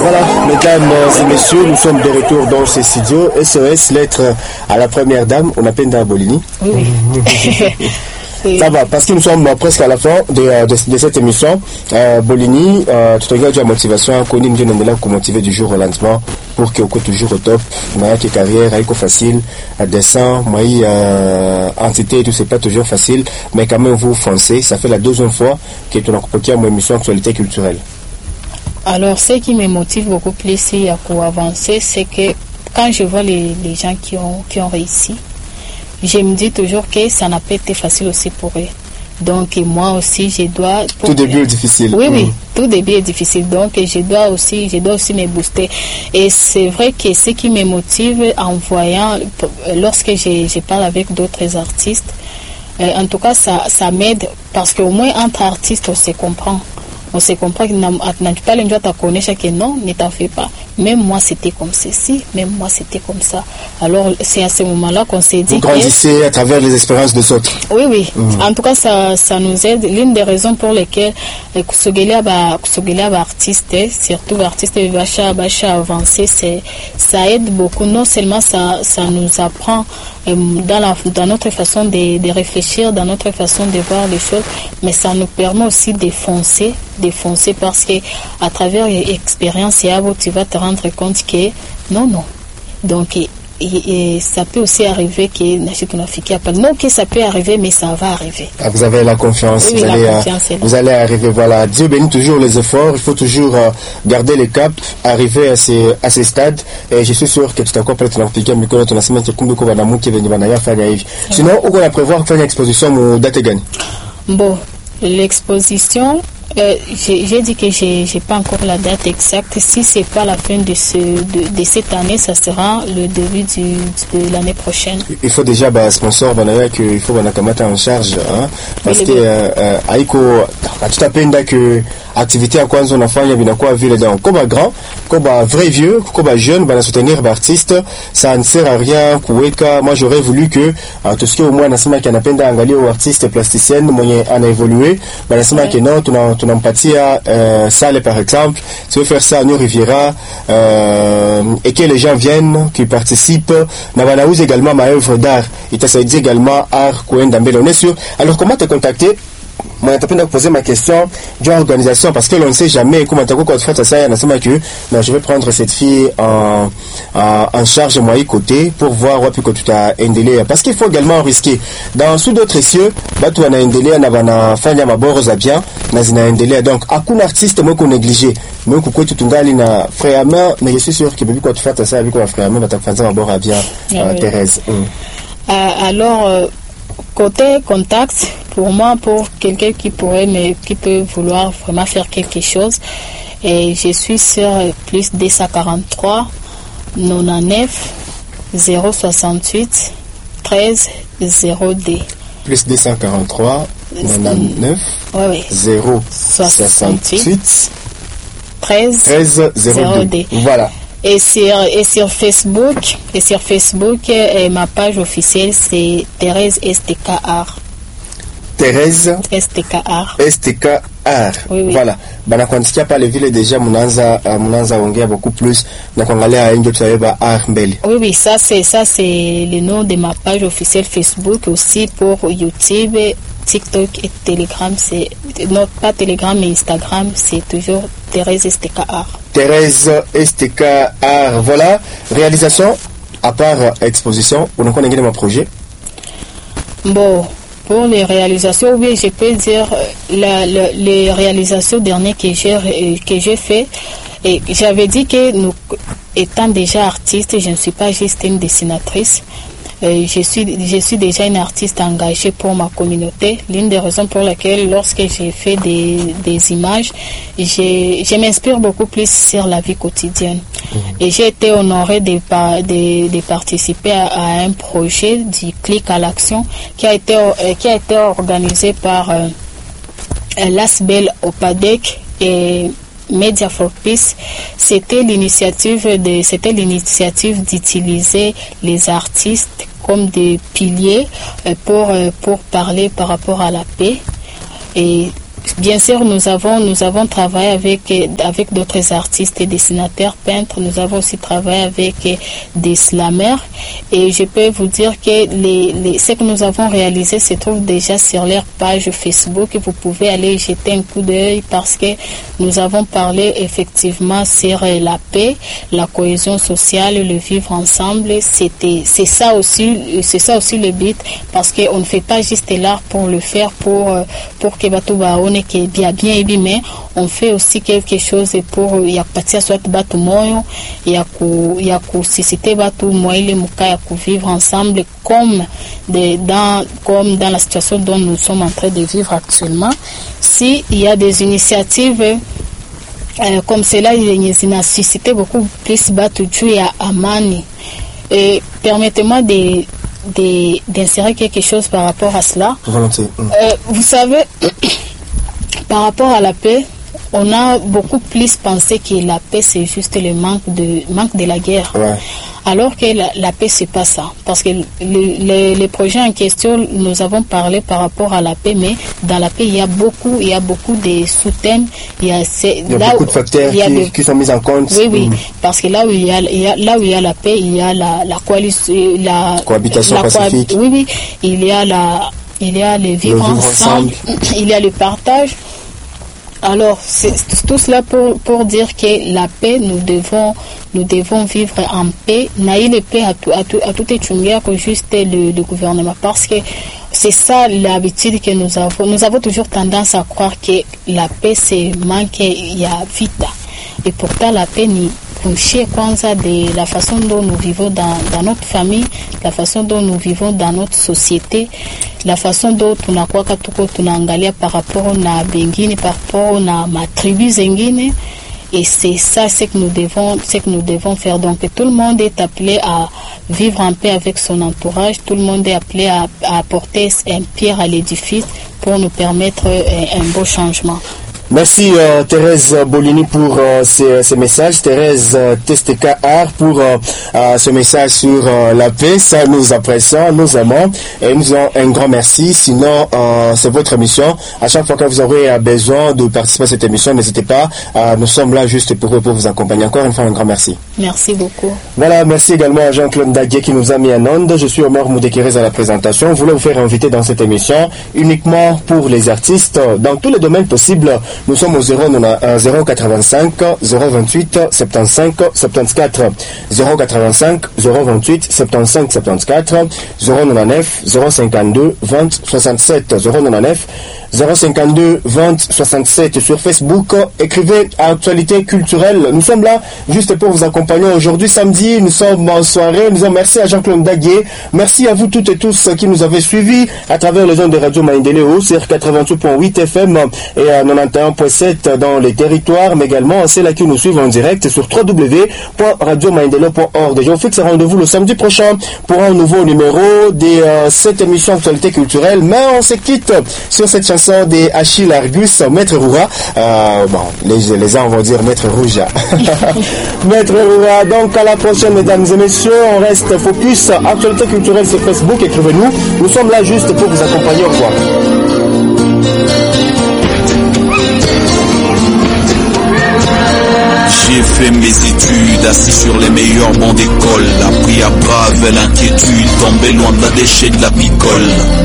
Voilà, mesdames et messieurs, nous sommes de retour dans ces studios. SOS, lettre à la première dame, on appelle dans Bolini. Oui. Ça va, parce que nous sommes presque à la fin de cette émission. Bolini, tu regardes la motivation, qu'on est motivé du jour au lendemain pour que tu toujours au top. Mais que carrière, avec facile, descend, moi, entité, tout c'est pas toujours facile, mais quand même vous foncez. Ça fait la deuxième fois que tu as copié mon émission Actualité culturelle. Alors, ce qui me motive beaucoup plus pour avancer, c'est que quand je vois les gens qui ont réussi, je me dis toujours que ça n'a pas été facile aussi pour eux. Donc, moi aussi, je dois... Tout début est difficile. Oui, tout début est difficile. Donc, je dois aussi me booster. Et c'est vrai que ce qui me motive en voyant, lorsque je parle avec d'autres artistes, en tout cas, ça m'aide parce qu'au moins, entre artistes, on se comprend. On se comprend que tu pas le droit de connaître que non, ne t'en fais pas. Même moi, c'était comme ceci, même moi, c'était comme ça. Alors, c'est à ce moment-là qu'on s'est dit. Vous grandissez à travers les expériences des autres. Oui. En tout cas, ça nous aide. L'une des raisons pour lesquelles Kusogelia artiste, surtout artiste Bacha avancé, ça aide beaucoup. Non seulement ça nous apprend dans notre façon de réfléchir, dans notre façon de voir les choses, mais ça nous permet aussi de foncer parce que à travers l'expérience tu vas te rendre compte que non. Donc et ça peut aussi arriver que non que ça peut arriver, mais ça va arriver. Vous avez la confiance, oui, vous allez arriver. Voilà, Dieu bénit toujours les efforts. Il faut toujours garder le cap, arriver à ces stades. Et je suis sûr que tout à coup après tu n'appliques micro tu n'as que kumbe kwa namu qui vient de faire hivi. Sinon on va prévoir faire une exposition au date gagne. Bon, l'exposition j'ai dit que j'ai pas encore la date exacte. Si c'est pas la fin de cette année, ça sera le début de l'année prochaine. Il faut déjà sponsor il faut mettre en charge parce que aiko tutapenda que activité à kwanza unafanya binakuwa vile donc comme grand comme vrai vieux comme jeune soutenir artiste ça ne sert à rien kuweka. Moi j'aurais voulu que tout ce qui au moins nasema qui anapenda angalia au artiste plasticien mwenye ana évolué nasema que non tunampatia salle par exemple tu veux faire ça à New Riviera et que les gens viennent qui participent na banauza également ma œuvre d'art itasaidia également art kuenda mbele. On est sûr. Alors comment te contacter? Moi, je vais poser ma question de l'organisation parce que l'on ne sait jamais comment tu vas faire ça. Je vais prendre cette fille en charge moi côté pour voir où tu as un délai parce qu'il faut également risquer dans sous d'autres cieux tu as un délai na fanya maboro za bien na zina un délai donc aucun artiste moi qu'on négligé moi qu'on tu tungali na frère mais je suis sûr que depuis quand tu fais ça avec un frère mais tu as fait maboro à bien Thérèse. Alors côté contact, pour moi, pour quelqu'un qui peut vouloir vraiment faire quelque chose, et je suis sur plus 243 99 068 13 0D. Plus 243 99 068 13 0D. Voilà. Et sur Facebook, ma page officielle c'est Thérèse STK Art. Thérèse STK Art. STK Art. Oui. Voilà. Banakuandikia pale vile déjà mnaanza ongea beaucoup plus na kuangalia nje tutaweba art mbele. Oui, ça c'est le nom de ma page officielle Facebook aussi pour YouTube, TikTok et Telegram, c'est non pas Telegram mais Instagram, c'est toujours Thérèse STK Art. Thérèse STK Art. Voilà, réalisation à part exposition, on connaît mon projet. Bon, pour les réalisations, oui, je peux dire les réalisations dernières que j'ai fait. Et j'avais dit que nous, étant déjà artiste, je ne suis pas juste une dessinatrice. Je suis déjà une artiste engagée pour ma communauté. L'une des raisons pour lesquelles, lorsque j'ai fait des images, je m'inspire beaucoup plus sur la vie quotidienne. Et j'ai été honorée de participer à un projet du Clic à l'action qui a été organisé par l'ASBEL OPADEC et Media for Peace. C'était l'initiative d'utiliser les artistes comme des piliers pour parler par rapport à la paix. Et bien sûr, nous avons travaillé avec d'autres artistes et dessinateurs, peintres. Nous avons aussi travaillé avec des slameurs. Et je peux vous dire que ce que nous avons réalisé se trouve déjà sur leur page Facebook. Et vous pouvez aller jeter un coup d'œil parce que nous avons parlé effectivement sur la paix, la cohésion sociale, le vivre ensemble. C'est ça aussi le but, parce qu'on ne fait pas juste l'art pour le faire pour que batu baone que bien mais on fait aussi quelque chose pour ya kupatia soit batu moyo ya kusisite batu moile muka ya vivre ensemble comme dans la situation dont nous sommes en train de vivre actuellement. Si il y a des initiatives comme cela, il a suscité beaucoup plus batu juu ya amani. Et permettez-moi d'insérer quelque chose par rapport à cela. Vous savez, par rapport à la paix, on a beaucoup plus pensé que la paix c'est juste le manque de la guerre. Ouais. Alors que la paix c'est pas ça. Parce que les projets en question, nous avons parlé par rapport à la paix, mais dans la paix il y a beaucoup de sous-thèmes. Il y a beaucoup de facteurs qui sont mis en compte. Oui, parce que là où il y a la paix, il y a la coalition, la cohabitation pacifique. Oui, il y a le vivre ensemble, il y a le partage. Alors, c'est tout cela pour dire que la paix, nous devons vivre en paix. Naïle paix à tout échouer que juste le gouvernement. Parce que c'est ça l'habitude que nous avons. Nous avons toujours tendance à croire que la paix, c'est manque, il y a vita. Et pourtant, la paix ni coucher kwanza de la façon dont nous vivons dans notre famille, la façon dont nous vivons dans notre société, la façon dont tunakuwa tunaangalia par rapport na bengine, par rapport na matribu zengine. Et c'est ça ce que nous devons faire. Donc tout le monde est appelé à vivre en paix avec son entourage, tout le monde est appelé à apporter un pierre à l'édifice pour nous permettre un beau changement. Merci Thérèse Bolini pour ce message. Thérèse Testeka Art pour ce message sur la paix. Ça nous apprécions, nous aimons et nous avons un grand merci. Sinon, c'est votre émission. À chaque fois que vous aurez besoin de participer à cette émission, n'hésitez pas. Nous sommes là juste pour vous accompagner. Encore une fois, un grand merci. Merci beaucoup. Voilà, merci également à Jean-Claude Daguet qui nous a mis en onde. Je suis Omar Moudekérez à la présentation. Je voulais vous faire inviter dans cette émission uniquement pour les artistes dans tous les domaines possibles. Nous sommes au 085 028 75 74 085 028 75 74 099 052 20 67 099 052 20 67 sur Facebook. Écrivez à Actualité Culturelle. Nous sommes là juste pour vous accompagner aujourd'hui samedi. Nous sommes en soirée. Nous en merci à Jean-Claude Daguet. Merci à vous toutes et tous qui nous avez suivis à travers les ondes de Radio Maendeleo sur 88.8 FM et à 91.7 dans les territoires, mais également ceux-là qui nous suivent en direct sur www.radiomaendeleo.org. Je vous fixe un rendez-vous le samedi prochain pour un nouveau numéro de cette émission Actualité Culturelle. Mais on se quitte sur cette chanson des Achille Argus, Maître Roura. Les gens vont dire Maître Rouge. Maître Roura. Donc à la prochaine, mesdames et messieurs. On reste focus. Actualité Culturelle sur Facebook. Écrivez-nous. Nous sommes là juste pour vous accompagner. Au revoir. J'ai fait mes études assis sur les meilleurs bancs d'école, appris à braver l'inquiétude, tombé loin de la déchet de la picole.